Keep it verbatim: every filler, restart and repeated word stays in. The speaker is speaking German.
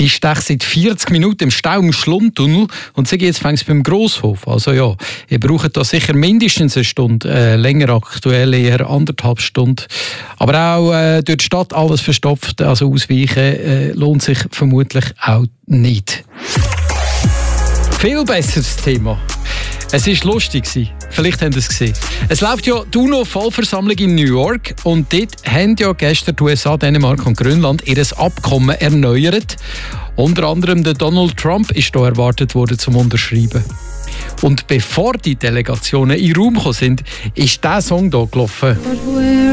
Sie steht seit vierzig Minuten im Stau im Schlundtunnel und sie geht jetzt fängt beim Grosshof. Also ja, ihr braucht da sicher mindestens eine Stunde, äh, länger aktuell eher anderthalb Stunden. Aber auch äh, durch die Stadt alles verstopft, also ausweichen äh, lohnt sich vermutlich auch nicht. Viel besseres Thema. Es war lustig. Vielleicht haben Sie es gesehen. Es läuft ja die UNO-Vollversammlung in New York und dort haben ja gestern die U S A, Dänemark und Grönland ihr Abkommen erneuert. Unter anderem der Donald Trump ist hier erwartet worden zum Unterschreiben. Und bevor die Delegationen in den Raum gekommen sind, ist dieser Song hier gelaufen.